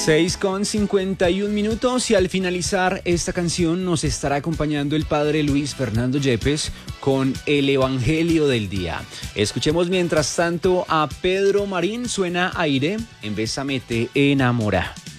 6:51 y al finalizar esta canción nos estará acompañando el padre Luis Fernando Yepes con el Evangelio del Día. Escuchemos mientras tanto a Pedro Marín, suena Aire en Bésame te enamora.